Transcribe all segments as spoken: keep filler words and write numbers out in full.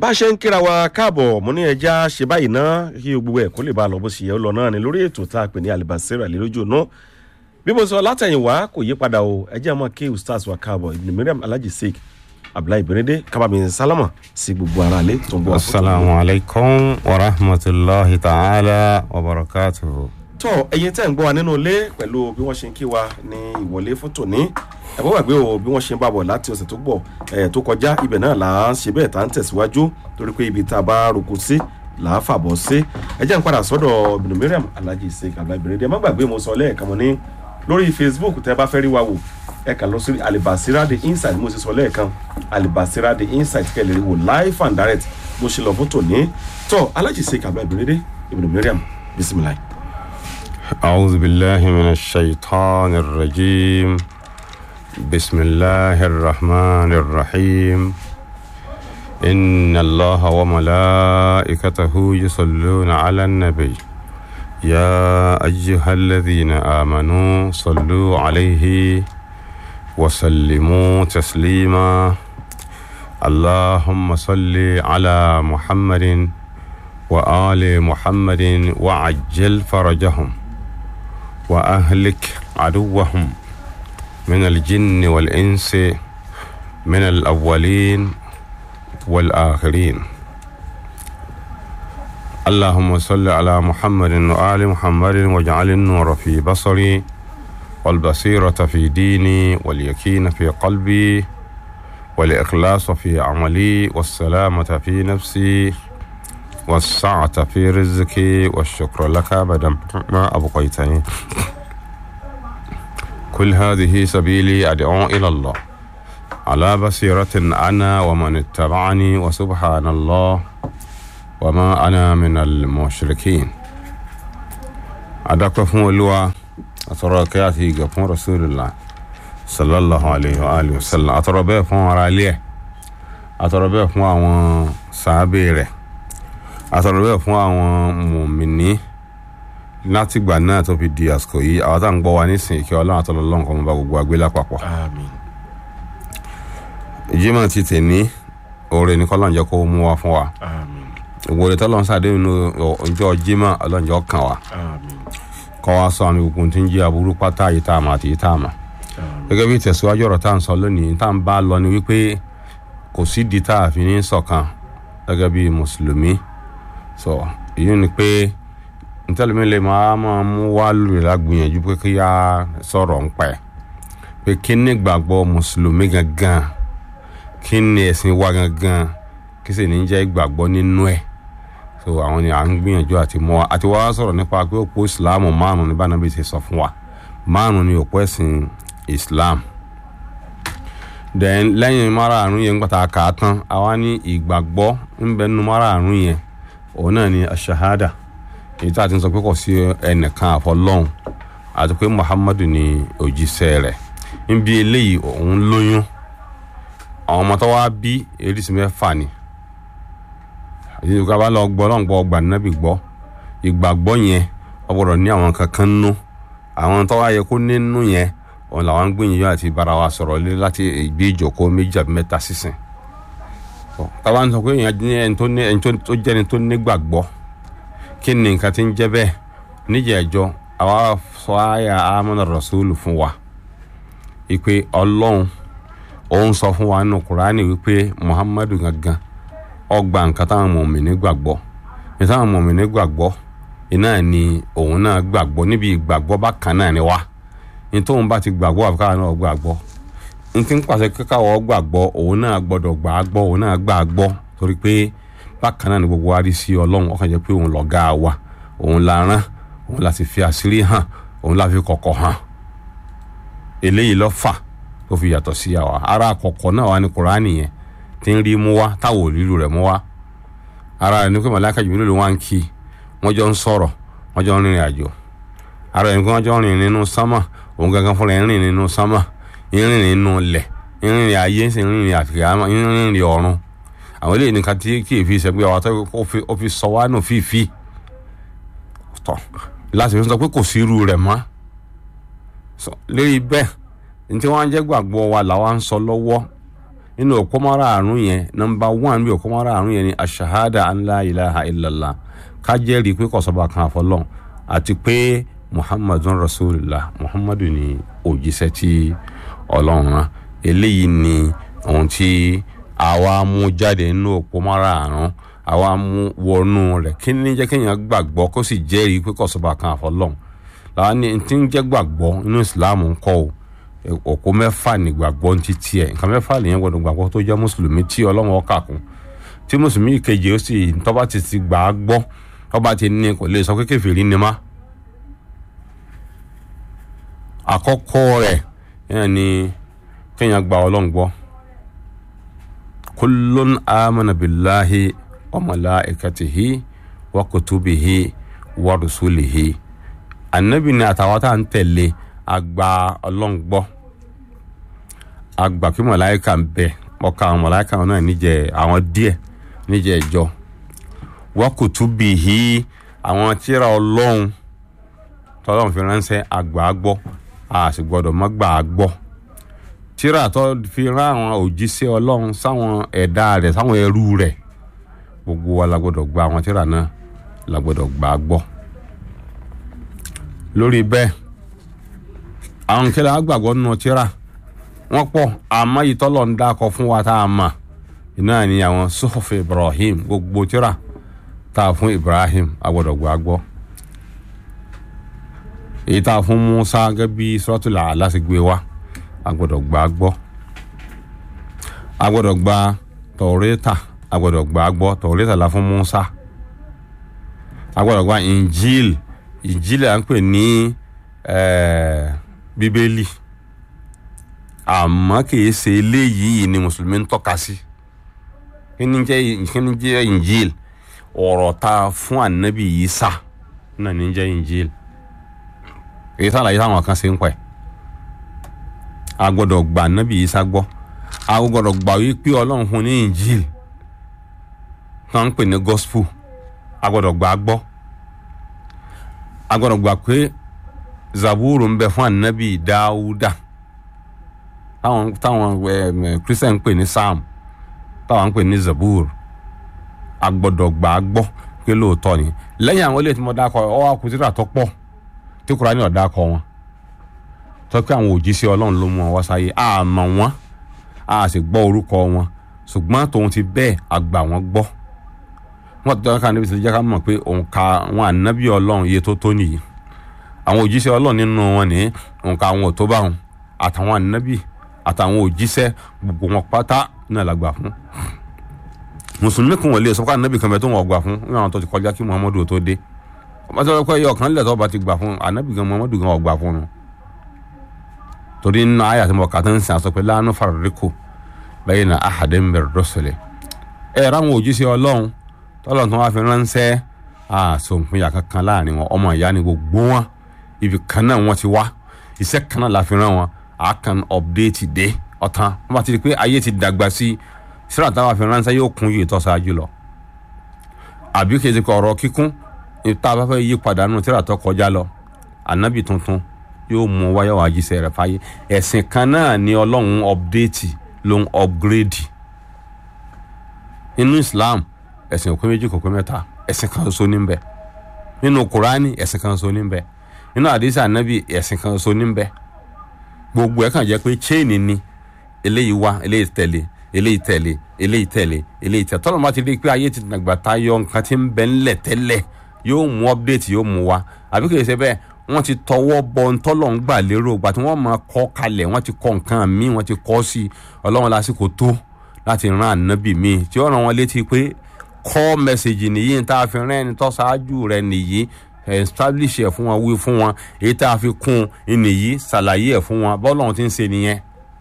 bá ṣe ń kíra wa káàbọ̀ mo ní ẹja ṣe báyìí ná kí gbogbo ẹ̀ kó lè bá lọ bó ṣe yẹ ó lọ náà ni lórí ètò tá a pè ní Alibasira lé lójú náà bí mo sọ látẹ̀yìnwá kò yí padà o ẹjẹ́ mọ́ kí ustaz wa káàbọ̀ Ibn Mariam Alhaji Sheikh Abdullahi Benede kábàámi sálámà sí gbogbo ara lé tó ń bọ̀. Assalamu alaikum wa rahmatullahi ta'ala wa barakatuhu. tọ́ ẹ̀yin tẹ́ ń gbọ́ wa nínú ilé pẹ̀lú bí wọ́n ṣe ń kí wa ní ìwọlé fún tòní ẹ bọ́ gbàgbé o bí wọ́n ṣe ń bá bọ̀ láti ọ̀sẹ̀ tó gbọ̀ ẹ̀ tó kọjá ibẹ̀ náà là ń ṣe bẹ́ẹ̀ tá ń tẹ̀síwájú torí pé ibi tá a bá roko sí là á fàbọ̀ sí ẹ jẹ́ ń padà sọ́dọ̀ Ibn Mariam Alhaji Sheikh Abdullahi Benede ẹ má gbàgbé mo sọ lẹ́ẹ̀kan mo ní lórí Facebook tẹ́ bá fẹ́ rí wa wò ẹ kàn lọ sí Alibasira the Inside mo sì sọ lẹ́ẹ̀kan Alibasira the Inside kẹ́ lè rí wò live and direct bó ṣe lọ fún tòní tọ́ Alhaji Sheikh Abdullahi Benede Ibn Mariam bismillah. أعوذ بالله من الشيطان الرجيم بسم الله الرحمن الرحيم إن الله وملائكته يصلون على النبي يا أيها الذين آمنوا صلوا عليه وسلموا تسليما اللهم صل على محمد وآل محمد وعجل فرجهم وأهلك عدوهم من الجن والإنس من الأولين والآخرين اللهم صل على محمد وآل محمد واجعل النور في بصري والبصيرة في ديني واليقين في قلبي والإخلاص في عملي والسلامة في نفسي والسعة في رزقي والشكر لك بدل ما أبقيتني كل هذه سبيلي أدعو إلى الله على بصيرة أنا ومن اتبعني وسبحان الله وما أنا من المشركين أدعوك فون اللواء أتركاتي قفون رسول الله صلى الله عليه وآله وسلم أتربيه فون راليه أتربيه فون صحابيره àtọ̀rọ̀bẹ̀ fún àwọn mùmínì láti gbà náà tó fi di àsìkò yìí àwọn tá ń gbọ́ wa nísìnyí kí Ọlọ́run àtọlọ́lọ́run kó máa bá gbogbo agbé lápapọ̀. àmín. Jímọ̀ ti tèní oore ní k'Ọlọ́run jẹ́ kó mú wa fún wa. àmín. Òwòrè tọ́lọ́run sàdé nínú ọjọ́ Jímọ̀ Ọlọ́run jẹ́ kàn wá. àmín. kọ́ wa sọ àmì gbogbo tí ń jẹ́ aburú pátá yìí tá a mọ̀ àti yìí tá a mọ̀. gẹ́gẹ́ bí ìtẹ̀síwájú ọ̀rọ̀ tá à ń sọ lónìí tá à ń bá lọ ni wípé kò sídìí tá a fi ní ṣọ̀kan gẹ́gẹ́ bí mùsùlùmí so èyí ni pé ntẹ́lẹ̀mí lè máa máa mú wá lórí lágbìyànjú pé kí á sọ̀rọ̀ ń pẹ́ pé kí ní ìgbàgbọ́ mùsùlùmí gangan kí ní ẹ̀sìn wa gangan kí sì ní jẹ́ ìgbàgbọ́ nínú ẹ̀ so àwọn ni à ń gbìyànjú àti mọ́ àti wá sọ̀rọ̀ nípa pé òpó ìsìláàmù márùn-ún ní bánabi ti sọ fún wa márùn-ún ni òpó ẹ̀sìn ìsìláàmù then lẹ́yìn márààrún yẹn gbàtà kà á tán àwa ní ìgbàgbọ́ ń bẹ nínú márààrún yẹn òun náà ni aṣahada èyí tá a ti ń sọ pé kò sí ẹnìkan àfọlọ́hun àti pé Muhammadu ni òjíṣẹ́ rẹ̀ níbi eléyìí òun lóyún àwọn ọmọ tó wá bí eréṣin mẹ́fà ni àti ìgbà bá lọ gbọ́ lọ́ngbọ́ ọgbà nábì gbọ́ ìgbàgbọ́ yẹn ó gbọ́dọ̀ ní àwọn kankan nú àwọn tó wá yẹ kó nínú yẹn òun làwọn ń gbìyànjú àti bára wa sọ̀rọ̀ lé láti ìgbé ìjókòó méjì àbí mẹ́ta sísìn tàwa ń sọ pé èèyàn ní ẹni tó ní ẹni tó jẹ́ ẹni tó nígbàgbọ́ kí ni nǹkan tí ń jẹ́ bẹ́ẹ̀ níjẹ̀ẹ́jọ́ àwa sọ àyà amana rasulu fún wa wípé Ọlọ́run òun sọ fún wa nínú Kùránì wípé Muhammadu gangan ó gba nǹkan táwọn mùmínì gbàgbọ́ ní táwọn mùmínì gbàgbọ́ iná ni òun náà gbàgbọ́ níbi ìgbàgbọ́ bákan náà ni wá ní tóun bá ti gbàgbọ́ àbíká náà gbàgbọ́ n ti ń pàṣẹ kíkàwọ́ gbàgbọ́ òun náà gbọ́dọ̀ gbà á gbọ́ òun náà gbà á gbọ́ torí pé bákan náà ni gbogbo wa rí sí Ọlọ́run ọkàn jẹ́ pé òun lọ̀gá wa òun la rán òun la sì fi àṣírí hàn òun la fi kọ̀kọ̀ hàn eléyìí ló fà tó fi yàtọ̀ sí àwa ara kọ̀kọ̀ náà wà ní Kùránì yẹn tí ń rí mú wá táwọn òlílù rẹ̀ mú wá ara rẹ̀ ní pé màláíkà Jibril wá ń kí wọ́n jọ ń sọ̀rọ̀ wọ́n jọ ń rìnrìn àjò ara rẹ̀ ní pé wọ́n jọ ń rìn nínú sámà òun gangan fúnra ẹ̀ ń rìn nínú sámà ìrìn nínú ilẹ̀ ìrìn ayé ń sìn ìrìn àfìyàmọ́ ìrìn ọ̀run àwọn eléyìí nìkan tí kì í fi ṣe pé àwọn tó ó fi sọ wá nù fífi tọ̀ láti fi sọ pé kò sí irú rẹ̀ mọ́ lórí bẹ́ẹ̀ ní tí wọ́n á jẹ́ gbàgbọ́ wa làwọn ń sọ lọ́wọ́ inú òpó márààrún yẹn nọ́mbà one bí òpó márààrún yẹn ni ashahada an la ilaha illallah ká jẹ́rìí pé kò sọ́ba kan àfọlọ́n àti pé muhammadun rasulullah muhammadu ni òjíṣẹ́ tí ọlọ́run rán. Eléyìí ni ohun tí àwa mú jáde nínú òpó márààrún àwa mú wọnú rẹ̀ kí ni jẹ́ kéèyàn gbàgbọ́ kó sì jẹ́rìí pé kò sọ́ba kan àfọlọ́n. Làwọn ní tí ń jẹ́ gbàgbọ́ nínú ìsìláàmù ń kọ́ o òpó mẹ́fà nígbàgbọ́ ní títí ẹ̀ nǹkan mẹ́fà lèyàn gbọ́dọ̀ gbàgbọ́ tó jẹ́ mùsùlùmí tí ọlọ́run ọkà kún tí mùsùlùmí kejì ó sì tọ́ba ti ti gbà á gbọ́ tọ́ba ti ní kò lè sọ pé kèfèrí ni má. àkọ́kọ́ rẹ̀ yẹn ni kéèyàn gba ọlọ́run gbọ́. kullun amana billahi wa malaikatihi wa kutubihi wa rusulihi. Ànábì ni àtàwọn tá à ń tẹ̀lé àgbà ọlọ́run gbọ́ àgbà kí mọ̀láìkà ń bẹ ọkà àwọn mọ̀láìkà náà níjẹ àwọn díẹ̀ níjẹ ìjọ wa kutubihi àwọn tírà ọlọ́run tọ́lọ́run fi ránṣẹ́ àgbà gbọ́ a sì gbọ́dọ̀ má gbà á gbọ́. Tírà tó fi rán àwọn òjíṣẹ́ ọlọ́run sáwọn ẹ̀dá rẹ̀ sáwọn ẹrú rẹ̀ gbogbo wa la gbọ́dọ̀ gba àwọn tírà náà la gbọ́dọ̀ gbà á gbọ́. Lórí bẹ́ẹ̀ àwọn kẹlẹ́ àgbàgbọ́ nínú tírà wọ́n pọ̀ àmọ́ ìtọ́lọ̀ ń dákọ̀ fún wa tá a mọ̀ iná ni àwọn suhuf Ibrahim gbogbo tírà tá a fún Ibrahim agbọ́dọ̀ gbà gbọ́. Èyí tá a fún Musa gẹ́gẹ́ bí Suratul A'la sì gbé wa agbọ́dọ̀ gbà gbọ́. Agbọ́dọ̀ gba Taurata agbọ́dọ̀ gbà gbọ́ Taurata la fún Musa. Agbọ́dọ̀ gba Injil Injil à ń pè ní bíbélì àmọ́ kìí ṣe eléyìí ni mùsùlùmí ń tọ́ka sí. kí ni jẹ́ kí ni jẹ́ Injil ọ̀rọ̀ tá a fún ànábì Ìsá náà ní jẹ́ Injil. èyí sàlàyé táwọn kan ṣe ń pẹ́ a gbọ́dọ̀ gba ànábì Ìsá gbọ́ a gbọ́dọ̀ gbà wípé ọlọ́run fún ní Injil tá ń pè ní gospel a gbọ́dọ̀ gbà gbọ́. A gbọ́dọ̀ gbà pé zaburu ń bẹ fún ànábì Dáúdà táwọn táwọn Christian ń pè ní psalm táwọn ń pè ní zaburu a gbọ́dọ̀ gbà gbọ́ pé lóòótọ́ ni. lẹ́yìn àwọn ilé tí mo dákọ̀ ọ wá kù tírà tó pọ̀ tí Kùránì ò dákọ̀ wọn tó pé àwọn òjíṣẹ́ ọlọ́run ló mú wọn wá sáyé a mọ̀ wọn a sì gbọ́ orúkọ wọn ṣùgbọ́n tòun ti bẹ́ẹ̀ a gbà wọ́n gbọ́. wọ́n ti dọ́ka níbi tí jẹ́ ká mọ̀ pé òǹkà àwọn ànábì ọlọ́run iye tó tó nìyí. àwọn òjíṣẹ́ ọlọ́run nínú wọn ní òǹkà àwọn ò tó bá wọn àtàwọn ànábì àtàwọn òjíṣẹ́ gbogbo wọn pátá náà la gbà fún. mùsùlùmí kò wọ́n lè sọ pé ànábì kan bẹ tó wọ́n gbà fún ní àwọn tó ti kọjá kí Muhammadu tó dé. wọ́n ti sọ pé ẹyọ kan lẹ̀ tó bá ti gbà fún ànábì kan Muhammadu kan ò gbà fún un. torí nínú ayé àti mọ̀ọ́ká tó ń sìn àsọ pé la nufarriqu bayna ahadin min rusuli. ẹ̀ ráwọn òjíṣẹ́ ọlọ́run tọ́lọ̀ tó wá fi ránṣẹ́ àsòǹpinya kankan láàrin wọn ọmọ ìyá ni gbogbo wọn ibi kan náà wọ́n ti wá iṣẹ́ kan náà la fi rán wọn a kan update dé ọ̀tán wọ́n bá ti di pé ayé ti dàgbà sí síra táwọn fi ránṣẹ́ yóò kún yìí tó ṣáájú lọ. àbí kejì kọ ọ̀rọ̀ kíkún ìta bá fẹ́ yí padà nù síra tó kọjá lọ ànábì tuntun yóò mú wáyà wá jíṣẹ́ rẹ̀ fáyé. ẹ̀sìn kan náà ni ọlọ́run update ló ń upgrade. inú Islam ẹ̀sìn òkú méjì kò pé mẹ́ta ẹ̀sìn kan ṣoṣo ní bẹ. nínú Kùránì ẹ̀sìn kan ṣoṣo ní bẹ. nínú àdìsí ànábì ẹ̀sìn kan ṣoṣo ní bẹ. gbogbo ẹ̀ kàn jẹ́ pé chain ni eléyìí wá eléyìí tẹ̀lé eléyìí tẹ̀lé eléyìí tẹ̀lé eléyìí tẹ̀lé. tọ́lọ́ máa ti rí i pé ayé ti dàgbà tayọ nǹkan tí ń bẹ ńlẹ̀ tẹ́lẹ̀ yóò mú update yóò mú wa àbí kìí ṣe bẹ́ẹ̀ wọ́n ti tọwọ́ bọ ntọ́lọ̀ ń gbà lérò gbà tí wọ́n máa kọ́ kalẹ̀ wọ́n ti kọ́ nǹkan míì wọ́n ti kọ́ sí ọlọ́run lásìkò tó láti rán ànábì míì tí ó rán wọn létí pé kọ́ mẹ́sẹ̀gì nìyí tá a fi rán ẹni tó ṣáájú rẹ̀ nìyí establish ẹ̀ fún wọn wí fún wọn èyí tá a fi kún un nìyí ṣàlàyé ẹ̀ fún wọn bọ́lọ́run ti ń ṣe nìyẹn.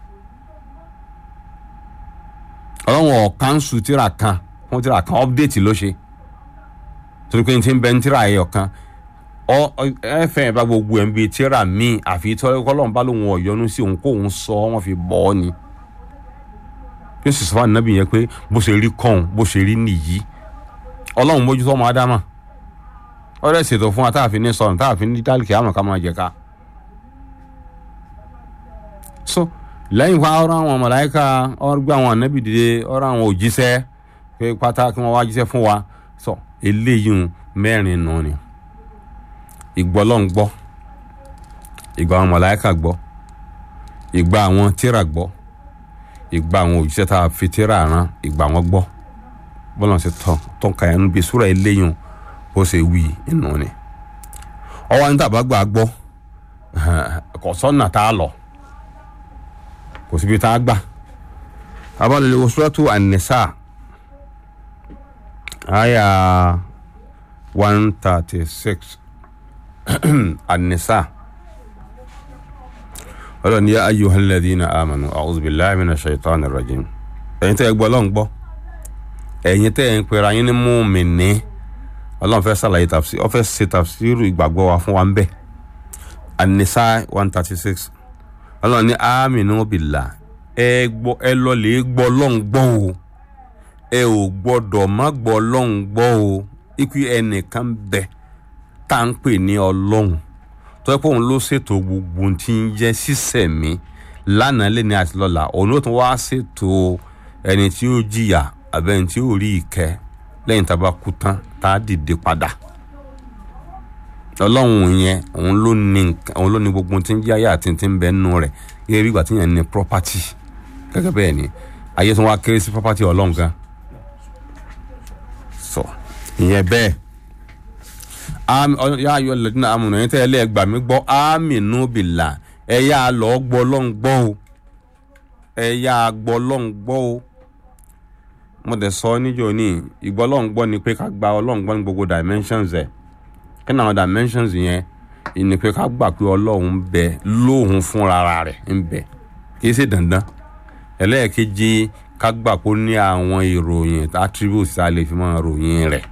ọlọ́run ọ̀kanṣu tíra kan fún tíra kan update ló ṣe torí pé n ti ń bẹ ń tíra ẹ̀yọ̀ kan ọ ẹ fẹ́ bá gbogbo ẹ̀ ń bi tíra míì àfi tí ọlọ́run bá lóun ọ̀yọ́nú sí òun kó òun sọ wọ́n fi bọ́ ọ ni. yóò sì sọ fún ànábì yẹn pé bó ṣe rí kọ́ọ̀n bó ṣe rí nìyí ọlọ́run mójútó ọmọ ádámà ọ̀rẹ́ ṣètò fún wa táàfin ní sọ̀rọ̀ táàfin ní dálìkì àmọ̀ ká máa jẹ ká. so lẹ́yìn fún ọ̀rọ̀ àwọn màláíkà ọ̀rọ̀ gbé àwọn ànábì dìde ọ̀rọ̀ àwọn òjíṣẹ́ pé pátá kí wọ́n wá jíṣẹ́ fún wa sọ eléyìí mẹ́rin nù ni ìgbọ́ Ọlọ́run gbọ́ ìgbà àwọn màláíkà gbọ́ ìgbà àwọn tírà gbọ́ ìgbà àwọn òjíṣẹ́ tá a fi tírà rán ìgbà wọn gbọ́ bọ́lá ṣe tán tán ka ẹnu bíi súrà eléyìí bó ṣe wí inú ni ọwọ́ ní tàbá gbà gbọ́ kò sọ́nà tá a lọ kò síbi tá a gbà abalẹ̀ wo suratu an-Nisa àyà one thirty six an-Nisa ọlọ́ni yá ayyuhal ladhina amanu a'udhu billahi minash shaitanir rajim ẹ̀yin tẹ́ ẹ gbọ́ Ọlọ́run gbọ́ ẹ̀yin tẹ́ ẹ ń pera yín ní mùmínì Ọlọ́run fẹ́ ṣàlàyé tafsir ó fẹ́ ṣe tafsiru ìgbàgbọ́ wa fún wa ń bẹ an-Nisa one thirty six Ọlọ́run ní aminu billah ẹ gbọ́ ẹ lọ lè gbọ́ Ọlọ́run gbọ́ o ẹ ò gbọ́dọ̀ má gbọ́ Ọlọ́run gbọ́ o ikú ẹnìkan bẹ tá ń pè ní Ọlọ́run tó yẹ pé òun ló ṣètò gbogbo tí ń jẹ́ sísẹ̀mí lánàá lẹ́ni àti lọ́la òun ló tún wá ṣètò ẹni tí ó jìyà àbẹ́ni tí ó rí ìkẹ́ lẹ́yìn tá a bá kú tán tá a dìde padà Ọlọ́run yẹn òun ló ní òun ló ní gbogbo tí ń jẹ́ ayé àti tí ń bẹ nínú rẹ̀ gẹ́gẹ́ bí ìgbà tí yẹn ní property gẹ́gẹ́ bẹ́ẹ̀ ni ayé tí wọ́n á kéré sí property Ọlọ́run gan sọ ìyẹn bẹ́ẹ̀ yá ayọ̀ lẹ́dínà amúnà yẹn tẹ́ ẹ lẹ́ẹ̀gbà mí gbọ́ aminu billah ẹ yá lọ gbọ́ Ọlọ́run gbọ́ o ẹ yá gbọ́ Ọlọ́run gbọ́ o mo dẹ̀ sọ níjọ́ ní ìgbọ́ Ọlọ́run gbọ́ ni pé ká gba Ọlọ́run gbọ́ ní gbogbo dimensions ẹ̀ kí ni àwọn dimensions yẹn ni pé ká gbà pé Ọlọ́run ń bẹ lóhun fúnra rẹ̀ ń bẹ kì í ṣe dandan ẹlẹ́ẹ̀kejì ká gbà pé ó ní àwọn ìròyìn attributes tá a lè fi máa ròyìn rẹ̀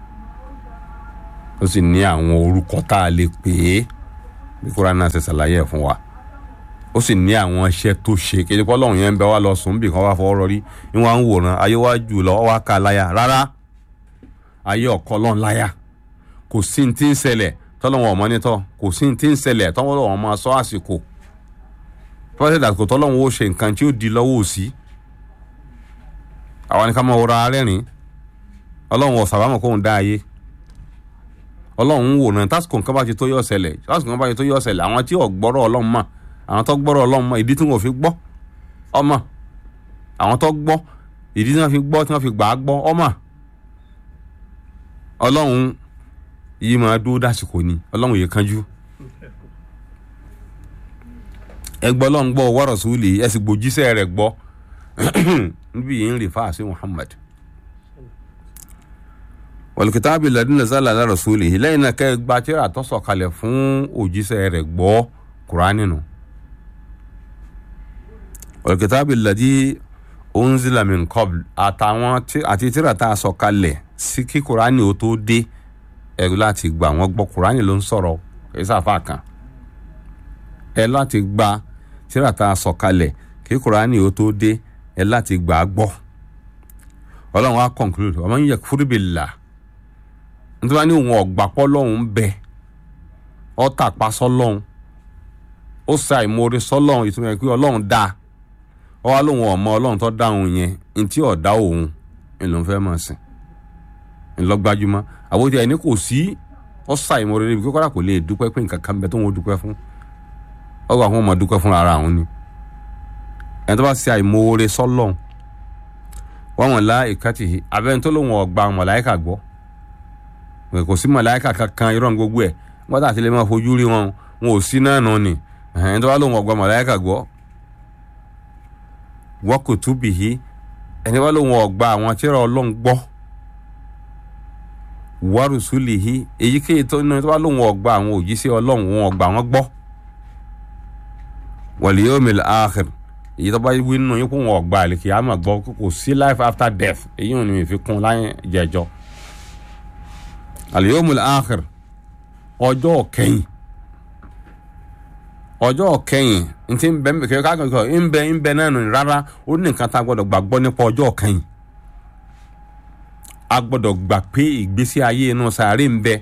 ó sì ní àwọn orúkọ tá a lè pè é bí Kùránì náà ṣe ṣàlàyé ẹ̀ fún wa ó sì ní àwọn iṣẹ́ tó ṣe kí ẹjọ́ Ọlọ́run yẹn ń bẹ wá lọ sùn bí kan wá fọwọ́ rọrí ní wọ́n á ń wòran ayé wá jù lọ wá ká láyà rárá ayé ọ̀kọ́ Ọlọ́run láyà kò sí ní tí ń ṣẹlẹ̀ tọ́lọ́wọ́n ọmọ nítọ́ kò sí ní tí ń ṣẹlẹ̀ tọ́wọ́n ọmọ sọ àsìkò pọ́sẹ̀ dàgbò tọ́lọ́wọ́n ó ṣe nǹkan tí ó di lọ́wọ́ òsì àwọn ni ká máa wọra rẹ́rìn Ọlọ́run ọ̀sàbámọ̀ kóhun dá ayé Ọlọ́run wò náà tásìkò nǹkan bá ti tó yọ̀ ṣẹlẹ̀ tásìkò nǹkan bá ti tó yọ̀ ṣẹlẹ̀ àwọn tí ò gbọ́rọ̀ Ọlọ́run mọ̀ àwọn tó gbọ́rọ̀ Ọlọ́run mọ̀ ìdí tí wọ́n fi gbọ́ ọmọ àwọn tó gbọ́ ìdí tí wọ́n fi gbọ́ tí wọ́n fi gbà á gbọ́ ọmọ Ọlọ́run yìí máa dúró dásìkò ni Ọlọ́run yìí kánjú ẹ gbọ́ Ọlọ́run gbọ́ wa rasuli ẹ sì gbòjíṣẹ́ rẹ̀ gbọ́ níbi yìí ń rè fáà sí Muhammad wal-kitabi alladhi nazala ala rasulihi lẹ́yìn náà kẹ́ gba tírà tó sọ̀kalẹ̀ fún òjíṣẹ́ rẹ̀ gbọ́ Kùránì nù wal-kitabi alladhi unzila min qabl àtàwọn àti tírà tá a sọ̀kalẹ̀ sí kí Kùránì ó tó dé ẹ láti gba àwọn gbọ́ Kùránì ló ń sọ̀rọ̀ kì í sáfà kan ẹ láti gba tírà tá a sọ̀kalẹ̀ kí Kùránì ó tó dé ẹ láti gbà á gbọ́ Ọlọ́run á conclude wa man yakfur billah nítorí ní òun ọ̀gbàpọ̀ lọ́hùn ń bẹ ọ́ tàpá sọ́lọ́hùn ó sa ìmoore sọ́lọ́hùn ìtumọ̀ pé Ọlọ́run dá ọ wá lóun ọmọ Ọlọ́run tó dáhùn yẹn ntí ọ̀dá òun ńlọ fẹ́ máa sìn ńlọgbájúmọ́ àbótí ẹni kò sí ọ sa ìmoore níbi kí kọ́ra kò lè dúpẹ́ pé nǹkan kan bẹ tó wọn dúpẹ́ fún ọgbà àwọn ọmọ dúpẹ́ fún ara àwọn ni ẹni tó bá sa ìmoore sọ́lọ́hùn wọ́n wọn lá ìkàtì abẹ́ni tó lóun ọ̀gbà màláíkà gbọ́ kò sí màláíkà kankan irọ́ gbogbo ẹ̀ wọ́n tà sí lè máa fojú rí wọn wọn ò sí náà nù ni ẹni tó bá lóun ọ̀gbà màláíkà gbọ́ wa kutubihi ẹni wá lóun ọ̀gbà àwọn tírà Ọlọ́run gbọ́ wa rusulihi èyíkéyìí tó ní tó bá lóun ọ̀gbà àwọn òjíṣẹ́ Ọlọ́run wọn ọ̀gbà wọn gbọ́ wal yawmil akhir èyí tó bá wí nínú yín kó wọn ọ̀gbà àlìkìyámà gbọ́ kò sí life after death èyí ò ní mi fi kún láyé jẹjọ al-yawmul akhir ọjọ́ kẹ́yìn ọjọ́ kẹ́yìn ntí ń bẹ kẹ́kẹ́ káàkiri ń bẹ ń bẹ náà nù rárá ó ní nǹkan tá a gbọ́dọ̀ gbàgbọ́ nípa ọjọ́ kẹ́yìn a gbọ́dọ̀ gbà pé ìgbésí ayé inú sàárè ń bẹ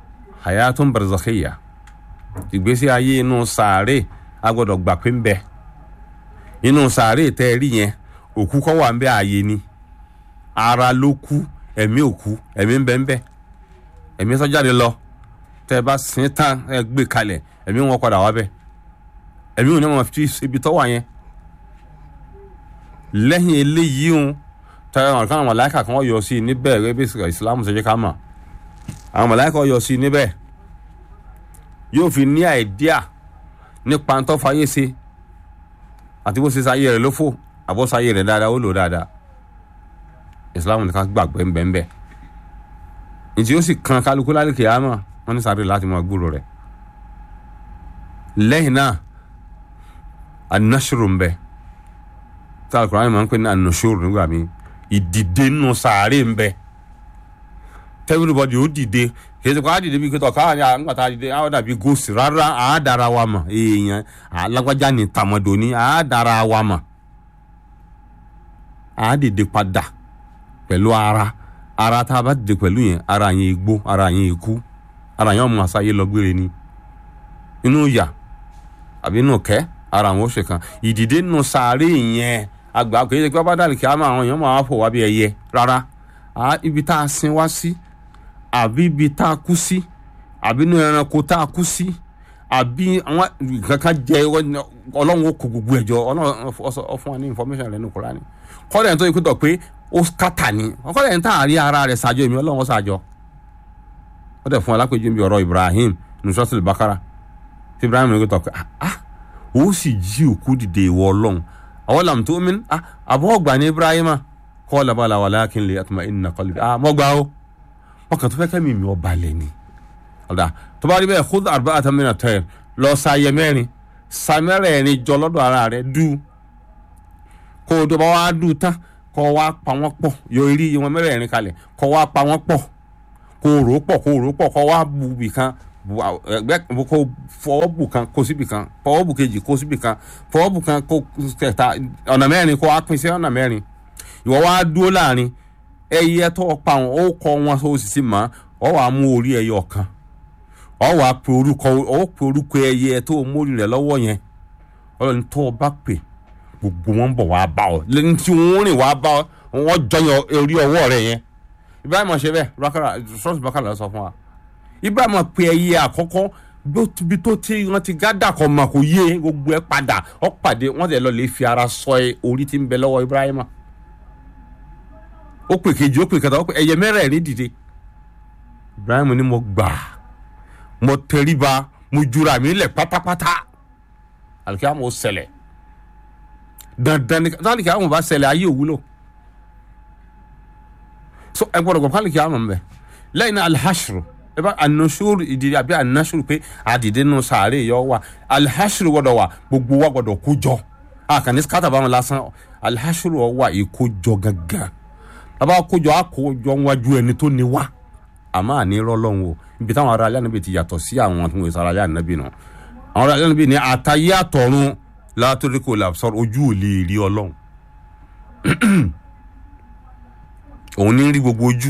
hayatun barzakhiyya ìgbésí ayé inú sàárè a gbọ́dọ̀ gbà pé ń bẹ inú sàárè tẹ́ ẹ rí yẹn òkú kọ́ wà ń bẹ ààyè ni ara ló kú ẹ̀mí òkú ẹ̀mí ń bẹ ń bẹ ẹ̀mí sọ́jáde lọ tẹ́ ẹ bá sin tán ẹ gbé kalẹ̀ ẹ̀mí wọn padà wá bẹ ẹ̀mí wọn ni wọn fi ibi tọ́ wà yẹn lẹ́yìn eléyìí ń tẹ́ àwọn kan màláíkà kan yọ sí i níbẹ̀ rẹ́ bí ìsìlámù ṣe jẹ́ ká mọ̀ àwọn màláíkà yọ sí i níbẹ̀ yóò fi ní àìdíà nípa ń tọ́ fayé ṣe àti bó ṣe sáyé rẹ̀ ló fò àbọ̀ sáyé rẹ̀ dáadáa ó lò dáadáa ìsìlámù ní ká gbàgbé ńbẹ́ńbẹ́ ìtì ó sì kan kálukú lálẹ́ kìámà wọ́n ní sáré láti máa gbúrò rẹ̀ lẹ́yìn náà anashuru ń bẹ tí Al-Qur'an máa ń pè ní anashuru nígbà mi ìdìde nù sàárè ń bẹ everybody ó dìde kì í ṣe kó á dìde bí kí tọ́ka nígbà tá a dìde á dàbí gòsì rárá á dára wa mọ̀ èèyàn alágbájá ní tàmọ̀dò ní á dára wa mọ̀ á dìde padà pẹ̀lú ara ara tá a bá dìde pẹ̀lú yẹn ara yẹn igbó ara yẹn ikú ara yẹn ọmọ àṣàyè lọ gbére ni inú yà àbí inú kẹ́ ara àwọn oṣù kan ìdìde nù sàárè yẹn àgbà kì í ṣe pé bá dàrí kí á máa àwọn èèyàn máa fò wá bí ẹyẹ rárá ibi tá a sin wá sí àbí ibi tá a kú sí àbí inú ẹranko tá a kú sí àbí àwọn kankan jẹ ọlọ́run ó kó gbogbo ẹ̀jọ́ ọlọ́run ó fún wa ní information rẹ̀ ní Kùránì kọ́lẹ̀ tó ikú tọ̀ pé ó kàtà ní kọ́lẹ̀ tá a rí ara rẹ̀ ṣàjọ èmi ọlọ́run ó ṣàjọ ó dẹ̀ fún wa lápèjú bí ọ̀rọ̀ Ibrahim ní Suratul Baqara tí Ibrahim ní ikú tọ̀ pé ah ó sì jí òkú dìde ìwọ ọlọ́run àwọn lam tu'min ah àbọ̀ ọgbà ní Ibrahim qala bala walakin liyatma'inna qalbi ah mọ́gbà ó ọkàn tó fẹ́ kẹ́mi mi ọba lẹ̀ ni ọ̀dà tó bá rí bẹ́ẹ̀ khudh arba'atan min at-tayr lọ sáyẹ mẹ́rin sàmẹ́rẹ̀ẹ́rin jọ lọ́dọ̀ ara rẹ̀ dú kó o tó bá wá dú tán kó o wá pa wọ́n pọ̀ yọ eré wọn mẹ́rẹ̀ẹ́rin kalẹ̀ kó o wá pa wọ́n pọ̀ kó o rò ó pọ̀ kó o rò ó pọ̀ kó o wá bu bì kan ẹgbẹ́ kó o fọwọ́ bù kan kó síbì kan fọwọ́ bù kejì kó síbì kan fọwọ́ bù kan kó kẹta ọ̀nà mẹ́rin kó o wá pín sí ọ̀nà mẹ́rin ìwọ wá dúró láàrin ẹyẹ tó pa wọn ó kọ wọn tó sì sí mọ́ ọ wàá mú orí ẹyẹ ọ̀kan ọ wàá pe orúkọ ọ pe orúkọ ẹyẹ tó mórí rẹ̀ lọ́wọ́ yẹn ọlọ́ni tó o bá pè gbogbo wọn bọ̀ wá bá ọ lẹ́ni tí wọ́n rìn wá bá ọ wọ́n jọyọ̀ orí ọwọ́ rẹ̀ yẹn Ibrahim ṣe bẹ́ẹ̀ rákàrà sọ́ọ̀sì bákàrà sọ fún wa Ibrahim pe ẹyẹ àkọ́kọ́ bí tó tí wọ́n ti gádà kọ́ mà kò yé gbogbo ẹ padà ọ pàdé wọ́n tẹ̀ lọ lè fi ara sọ orí tí ń bẹ lọ́wọ́ Ibrahim ó pè kejì ó pè kẹta ó pè ẹyẹ mẹ́rẹ̀ẹ̀rin dìde Ibrahim ni mo gbà mo tẹríba mo jura mi lẹ̀ pátápátá àlùkìyámà ó ṣẹlẹ̀ dandan ni àlùkìyámà bá ṣẹlẹ̀ ayé òwúlò so ẹ gbọ́dọ̀ gbọ́ àlùkìyámà mbẹ lẹ́yìn náà alhashru ẹ bá anusuru ìdílé àbí anasuru pé àdìdé nù sàárè yọ wà alhashru gbọ́dọ̀ wà gbogbo wa gbọ́dọ̀ kó jọ àkànní skata bá wọn lásán alhashru wà ìkójọ gangan bàbá kójọ àkójọ wájú ẹni tó ní wá àmọ́ àní rọ́lọ́run o ibi táwọn ará alẹ́ níbi ti yàtọ̀ sí àwọn tó ń sọ ará alẹ́ níbi náà àwọn ará alẹ́ níbi ní àtàyé àtọ̀run látòrí kò là sọ ojú ò lè rí ọlọ́run òun ní rí gbogbo ojú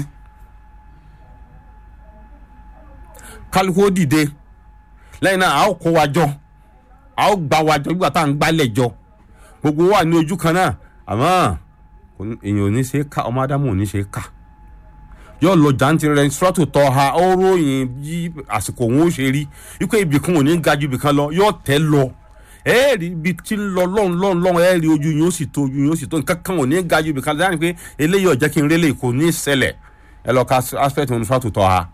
kálukú ó dìde lẹ́yìn náà a ó kó wa jọ a ó gbá wa jọ nígbà tá à ń gbálẹ̀ jọ gbogbo wa ní ojú kan náà àmọ́ èèyàn ò ní ṣe ká ọmọ ádámù ò ní ṣe ká yóò lọ jàǹtì rẹ sọ́tò tọ́ ha ó ròyìn bí àsìkò òun ó ṣe rí wípé ibì kan ò ní ga ju ibì kan lọ yóò tẹ́ lọ ẹ rí ibi tí ń lọ lọ́n lọ́n lọ́n ẹ rí ojú yóò sì tó ojú yóò sì tó nǹkan kan ò ní ga ju ibì kan lọ dáhùn pé eléyìí ọ̀jẹ́ kí n rélé kò ní ṣẹlẹ̀ ẹ lọ ka aspect òun sọ́tò tọ́ ha.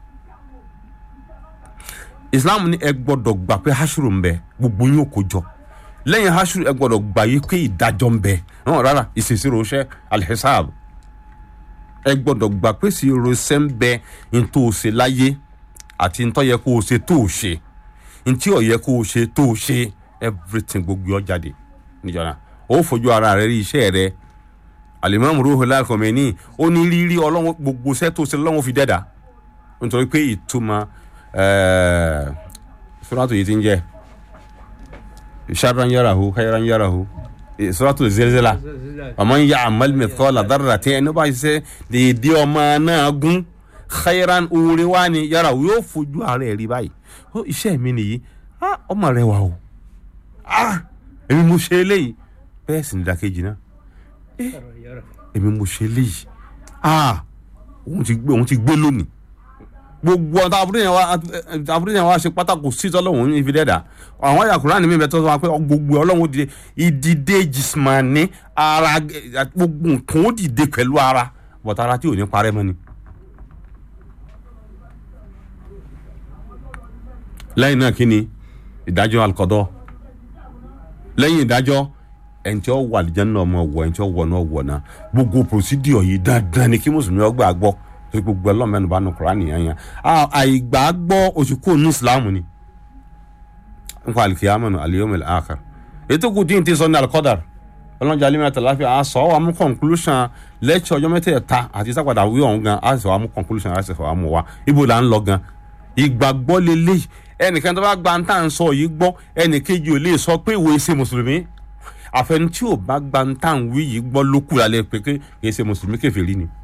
Islam ní ẹ gbọ́dọ̀ gbà pé hashuru ń bẹ gbogbo yín ò kó jọ lẹ́yìn hashuru ẹ gbọ́dọ̀ gbà yí pé ìdájọ́ ń bẹ rárá ìṣèṣirò iṣẹ́ alhisab ẹ gbọ́dọ̀ gbà pé sí irosẹ́ ń bẹ ntó o ṣe láyé àti ntọ́ yẹ kó o ṣe tó o ṣe ntí ò yẹ kó o ṣe tó o ṣe everything gbogbo ọ jáde níjọba ó fojú ara rẹ rí iṣẹ́ rẹ Al-Imam Ruhullah Khomeini ó ní rírí ọlọ́run gbogbo iṣẹ́ tó ṣe lọ́wọ́ fi dẹ́dà nítorí pé ìtumọ̀ suratu yìí ti ń jẹ́ sharran yarahu khayran yarahu suratul zilzala ọmọ ń ya amal mithqala darratin ẹni bá ṣe dédé ọmọ náà gún khayran oore wá ní yàrá yóò fojú ara ẹ̀ rí báyìí iṣẹ́ mi nìyí ọmọ rẹ wà o èmi mo ṣe eléyìí bẹ́ẹ̀ sì ní ìdàkejì náà ẹ èmi mo ṣe léyìí ah òun ti gbé òun ti gbé lónìí gbogbo ọ̀tá àbúrò yẹn wá àbúrò yẹn wá ṣe pátákó sí tọ́lọ́hún ibi dẹ́dà àwọn àyà Kùránì mi bẹ tó sọ pé gbogbo ọlọ́run dìde ìdìde jìsìmánì ara gbogbo nǹkan ó dìde pẹ̀lú ara bọ̀tà ara tí ò ní parẹ́ mọ́ ni. lẹ́yìn náà kí ni ìdájọ́ alukọ́dọ́ lẹ́yìn ìdájọ́ ẹni tí ó wà lìjẹ́ náà mọ̀ wọ̀ ẹni tí ó wọ̀ náà wọ̀ náà gbogbo procedure yìí dandan ni kí mùsùlùmí ọgbà gbọ́ torí gbogbo ẹlọ́mẹ́nu bá nu Kùránì yẹn yẹn àìgbà gbọ́ oṣù kò ní Islam ni nǹkan alikiyama nù aliyomil akhir ètò kù dín tí sọ ní alikọ́dàr ọlọ́njà alimẹ́ tàlàfíà a sọ wà mú conclusion lẹ́kṣọ̀ ọjọ́ mẹ́tẹ̀ẹ̀ta àti sápadà wí ọ̀hún gan a sọ wà mú conclusion a sì sọ wà mú wa ibo là ń lọ gan ìgbàgbọ́ lélẹ́yìí ẹnìkan tó bá gba ń tà ń sọ yìí gbọ́ ẹnìkejì ò lè sọ pé ìwé ṣe mùsùlùmí àfẹn tí ò bá gba ń tà ń wí yìí gbọ́ ló kù lálẹ́ pé kì í ṣe mùsùlùmí kèfèrí ni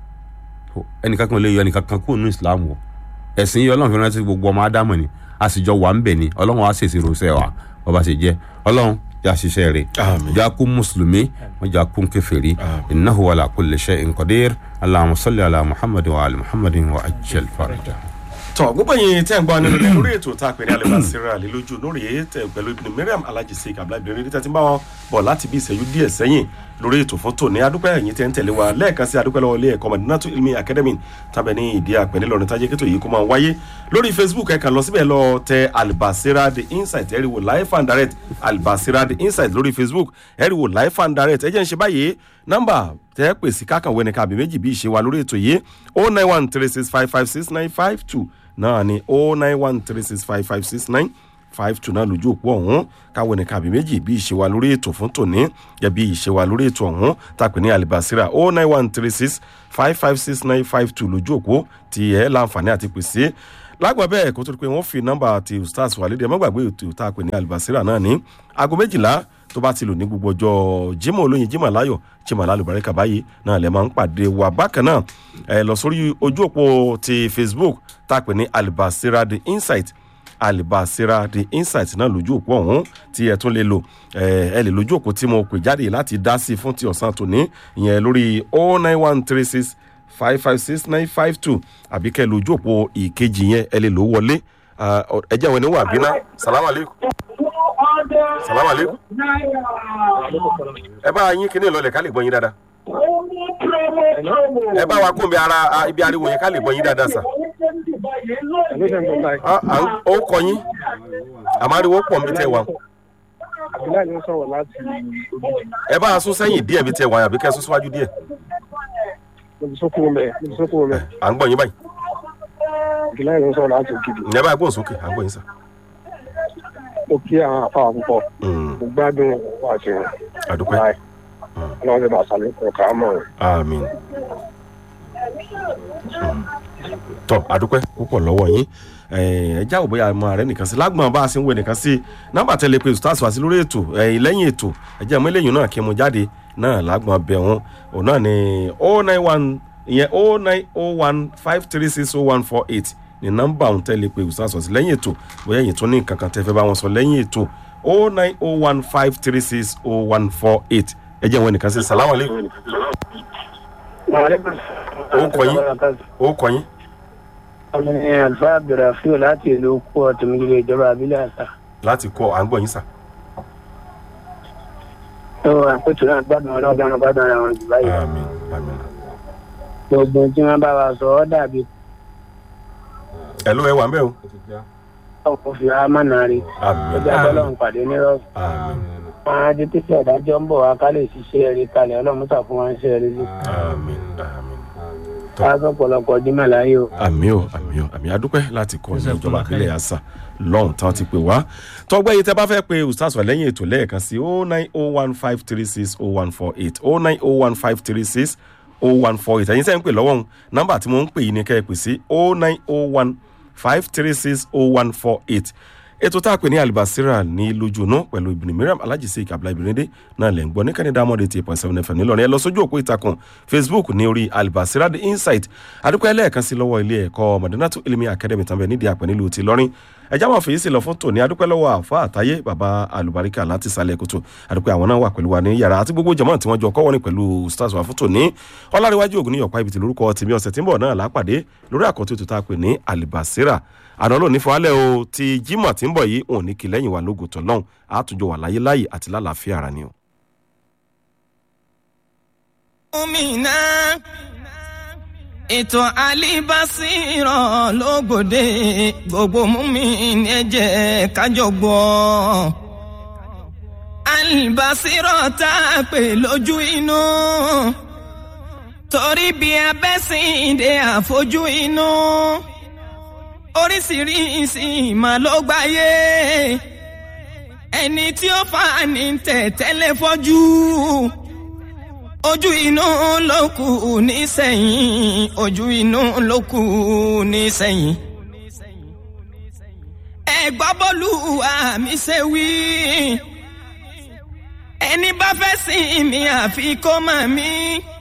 ẹnìkan kan lè yọ ẹnìkan kan kúrò ní Islam wọ ẹ̀sìn yìí ọlọ́run fi rántí gbogbo ọmọ ádámù ni a sì jọ wà ń bẹ̀ ni ọlọ́run wa ṣèṣì rọṣẹ́ wa ọba ṣe jẹ́ ọlọ́run já ṣiṣẹ́ rẹ̀ já kú mùsùlùmí wọ́n já kú kèfèrí innahu ala kulli shay'in qadir Allahumma salli ala Muhammadin wa ali Muhammadin wa ajjal faraja. tọ gbogbo yìí tẹ́ ń gbọ́ nínú lórí ètò tá a pè ní Al-Basira lójú lórí ètò pẹ̀lú Ibn Mariam Alhaji Sheikh Abdullahi Ibrahim tẹ́ ti ń bá wọn bọ̀ láti bí ìṣẹ́jú díẹ̀ sẹ́yìn lórí ètò fún tòní adúpẹ́ ẹ̀yin tẹ́ ń tẹ̀lé wa lẹ́ẹ̀kan sí adúpẹ́ lọ́wọ́ ilé ẹ̀kọ́ Madinatu Ilmi Academy tàbí ní ìdí àpẹ́ nílọrin tájé kẹ́tò yìí kó máa wáyé lórí Facebook ẹ kàn lọ síbẹ̀ lọ tẹ Al-Basira The Insight ẹ rí wò live and direct Al-Basira The Insight lórí Facebook ẹ rí wò live and direct ẹ jẹ́ ń ṣe báyìí nọ́mbà tẹ́ pè sí kákànwé ní kàbí méjì bí ìṣe wa lórí ètò yìí oh nine one three six five five six nine five two náà ni oh nine one three six five five six nine five two náà lójú òpó ọ̀hún káwọn ní kàbí méjì bí ìṣe wa lórí ètò fún tòní yẹ bí ìṣe wa lórí ètò ọ̀hún tàpé ní Al-Basira oh nine one three six five five six nine five two lójú òpó tí ẹ láǹfààní àti pèsè lágbà bẹ́ẹ̀ kó tó di pé wọ́n fi nọ́mbà ti ustaz wà lédè ẹ má gbàgbé ètò tá a pè ní Al-Basira náà ní aago méjìlá tó bá ti lò ní gbogbo ọjọ́ Jímọ̀ olóyin Jímọ̀ láyọ̀ Jímọ̀ lálùbáríkà báyìí náà lè máa ń pàdé wa bákan náà ẹ lọ sórí ojú òpó ti Facebook tá a pè ní Al-Basira The Insight Al-Basira The Insight náà lójú òpó ọ̀hún tí ẹ tún lè lò ẹ lè lójú òpó tí mo pè jáde láti dá sí fún ti ọ̀sán tòní ìyẹn lórí oh nine one three six five five six nine five two àbí kẹ́ lójú òpó ìkejì yẹn ẹ lè lò wọlé ẹ jẹ́ àwọn ènìyàn àbínà salamu aleykum salamu aleykum ẹ bá yín kíní ìlọlẹ̀ ká lè gbọ́ yín dáadáa ẹ bá wa kún bí ara ibi ariwo yẹn ká lè gbọ́ yín dáadáa sà ó kọ yín àmàriwo pọ̀ nbí tẹ́ wà ẹ bá a sún sẹ́yìn díẹ̀ bí tẹ́ wà àbí kẹ́ sún síwájú díẹ̀ à ń gbọ́ yín báyìí ẹ bá a gbóhùn sókè à ń gbọ́ yín sà. Mo kí àwọn afáwà púpọ̀ mo gbádùn wà sí wọn àdúpẹ́ ọlọ́run lè bá sàlẹ̀ kọ̀ọ̀kan mọ̀ ọ́n. àmín tọ́ àdúpẹ́ púpọ̀ lọ́wọ́ yín ẹ já òbí àmọ́ rẹ nìkan sí lágbọ̀n bá a sì ń wé nìkan sí nọ́mbà tẹ́lẹ̀ pé ustaz wá sí lórí ètò lẹ́yìn ètò ẹ jẹ́ àmọ́ eléyìí náà kí mo jáde náà lágbọ̀n bẹ̀ wọ́n òun náà ni oh nine one ìyẹn oh nine oh one five three six oh one four eight ní nọ́mbà òun tẹ́lẹ̀ pé ustaz wá sí lẹ́yìn ètò bóyá ẹ̀yin tún ní nǹkan kan tẹ́ fẹ́ bá wọn sọ lẹ́yìn ètò oh nine oh one five three six oh one four eight ẹ jẹ́ àwọn nìkan sí salamu aleykum. ó kọ yín ó kọ yín. ọmọ ní alfa abdulrafiu láti ìlú kú ọtọmọdé ìjọba abilé àṣà. láti kọ à ń gbọ́ yín sà. tó àpótò náà gbádùn ọlọ́gbọ́n gbádùn ara wọn jù báyìí. àmín àmín. gbogbo tí wọ́n bá wa sọ ọ́ dàbí. ẹ ló ẹ wà ń bẹ̀ o. ọkọ̀ fi amánà rí. àmín ọjọ́ abọ́lọ́run pàdé nírọ̀rùn. àmín. àwọn adé tí fẹ́ ìdájọ́ ń bọ̀ wá ká lè ṣiṣẹ́ rí kalẹ̀ ọlọ́mùsà fún wọn ṣe rí sí. àmín àmín. káàkó pọ̀lọpọ̀ dímọ̀ láyé o. àmín o àmín o àmín adúpẹ́ láti kọ́ ní ìjọba àbílẹ̀ àṣà lọ́hùn tán ti pè wá tọ́gbẹ́ yìí tẹ́ bá fẹ́ pe ustaz wà lẹ́yìn ètò lẹ́ẹ̀kan sí oh nine oh one five three six oh one four eight oh nine oh one five three six oh one four eight ẹ̀yin sẹ́yìn pè lọ́wọ́ nọ́mbà tí mo ń pè yìí ni kẹ́ ẹ pè sí oh nine oh one five three six oh one four eight ètò tá a pè ní Alibasira ní lójúnú pẹ̀lú Ibn Mariam Alhaji Sheikh Abdullahi Birinde náà lẹ́ ń gbọ́ ní Canada mọ́dé eight point seven F M nílọrin ẹ lọ sójú òpó ìtàkùn Facebook ní orí Alibasira the Insight adúpẹ́ ẹlẹ́ẹ̀kan sí lọ́wọ́ ilé ẹ̀kọ́ Madinatu Ilmi Academy tàbí nídìí àpẹ nílùú ti lọ́rin ẹjá máa fèyí sí lọ fún tòní adúpẹ́ lọ́wọ́ àfa àtayé bàbá Alubarika láti sálẹ̀ kòtò adúpẹ́ àwọn náà wà pẹ̀lú wa ní yàrá àti gbogbo jàmáà tí wọ́n jọ kọ́ wọ́n pẹ̀lú stars wa fún tòní ọlárẹ̀wájú ògùn ní ọ̀pá ibi tí lórúkọ tèmi ọ̀sẹ̀ tí ń bọ̀ náà lápàdé lórí àkọ́tún ètò tá a pè ní Alibasira àná ló ní fọwálẹ̀ o ti Jímọ̀ tí ń bọ̀ yìí òun ní kí lẹ́yìn wa lógo tọ́lọ́hún àtúnjọ wà láyé láyè àti lálàáfíà ara ni o. Omina ètò Alibasira lógòdè gbogbo mùmínì ẹ jẹ́ ká jọ gbọ́ Alibasira tá a pè lójú inú torí bí abẹ́sìndé àfojú inú oríṣiríṣi ìmọ̀ ló gbáyé ẹni tí ó fà ní tẹ̀tẹ́lẹ̀ fọ́jú ojú inú ló kù nísẹ̀yìn ojú inú ló kù nísẹ̀yìn ẹ gbọ́ bọ́lú àmì ṣe wí ẹni bá fẹ́ sìn mí àfi kó mọ̀ mí.